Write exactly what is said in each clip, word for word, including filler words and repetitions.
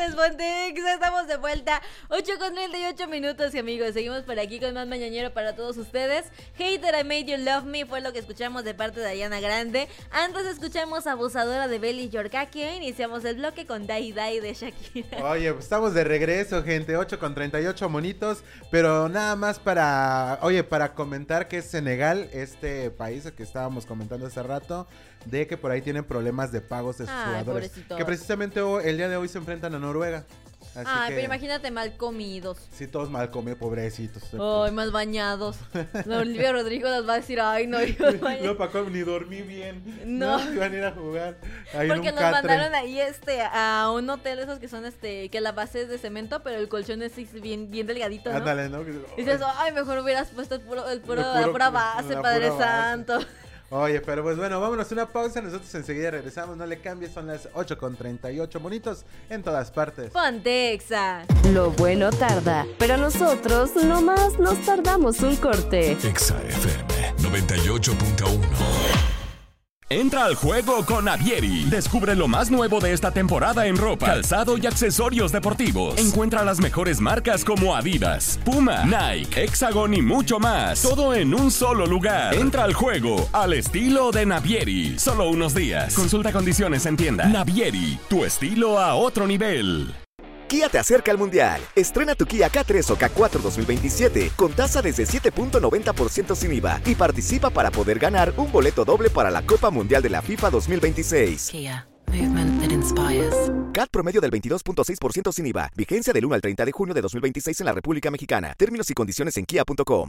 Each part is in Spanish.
tardes, Pontex. Estamos de vuelta. ocho con treinta y ocho minutos, y amigos, seguimos por aquí con más mañanero para todos ustedes. Hater, I Made You Love Me fue lo que escuchamos de parte de Ariana Grande. Antes escuchamos Abusadora de Belly Yorkaki. Iniciamos el bloque con Dai Dai de Shakira. Oye, pues estamos de regreso, gente. ocho con treinta y ocho monitos. Pero nada más para, oye, para comentar que es Senegal, este país que estábamos comentando hace rato, de que por ahí tienen problemas de pagos de sus Ay, jugadores. pobrecito. Que precisamente hoy, el día de hoy se enfrentan a Noruega. Así Ay, que, pero imagínate mal comidos. sí, todos mal comidos, pobrecitos. Ay, más bañados. La Olivia Rodrigo nos va a decir, ay, no, yo No, Paco, ni dormí bien. No. No, iban a ir a jugar. Ahí Porque en un nos catre. mandaron ahí este a un hotel esos que son este que la base es de cemento, pero el colchón es bien bien delgadito, ¿no? Ándale, ¿no? Y dices, ay, mejor hubieras puesto el puro, el puro, El puro- la pura base, la Padre pura base. Santo. Oye, pero pues bueno, vámonos a una pausa. Nosotros enseguida regresamos. No le cambies, son las ocho con treinta y ocho bonitos en todas partes. Pontexa. Lo bueno tarda, pero nosotros nomás nos tardamos un corte. Exa F M noventa y ocho punto uno. Entra al juego con Navieri. Descubre lo más nuevo de esta temporada en ropa, calzado y accesorios deportivos. Encuentra las mejores marcas como Adidas, Puma, Nike, Hexagon y mucho más. Todo en un solo lugar. Entra al juego al estilo de Navieri. Solo unos días. Consulta condiciones en tienda. Navieri, tu estilo a otro nivel. Kia te acerca al Mundial. Estrena tu Kia K tres o K cuatro dos mil veintisiete con tasa desde siete punto noventa por ciento sin I V A y participa para poder ganar un boleto doble para la Copa Mundial de la FIFA dos mil veintiséis. Kia, movement that inspires. C A T promedio del veintidós punto seis por ciento sin I V A. Vigencia del uno al treinta de junio de dos mil veintiséis en la República Mexicana. Términos y condiciones en kia punto com.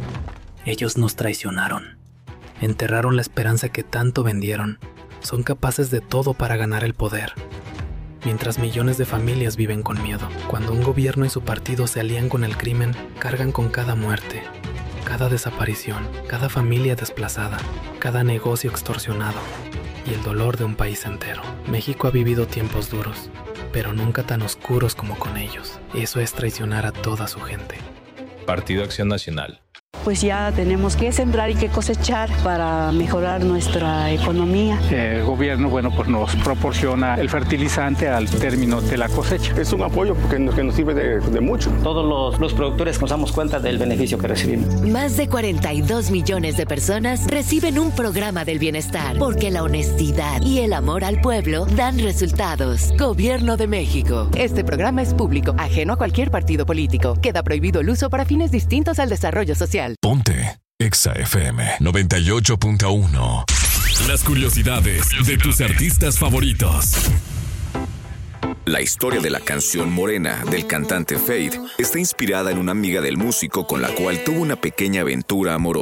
Ellos nos traicionaron. Enterraron la esperanza que tanto vendieron. Son capaces de todo para ganar el poder. Mientras millones de familias viven con miedo. Cuando un gobierno y su partido se alían con el crimen, cargan con cada muerte, cada desaparición, cada familia desplazada, cada negocio extorsionado y el dolor de un país entero. México ha vivido tiempos duros, pero nunca tan oscuros como con ellos. Eso es traicionar a toda su gente. Partido Acción Nacional. Pues ya tenemos que sembrar y que cosechar para mejorar nuestra economía. El gobierno, bueno, pues nos proporciona el fertilizante al término de la cosecha. Es un apoyo porque nos, que nos sirve de, de mucho. Todos los, los productores nos damos cuenta del beneficio que recibimos. Más de cuarenta y dos millones de personas reciben un programa del bienestar porque la honestidad y el amor al pueblo dan resultados. Gobierno de México. Este programa es público, ajeno a cualquier partido político. Queda prohibido el uso para fines distintos al desarrollo social. Ponte Exa F M noventa y ocho punto uno. Las curiosidades de tus artistas favoritos. La historia de la canción Morena del cantante Fade está inspirada en una amiga del músico con la cual tuvo una pequeña aventura amorosa.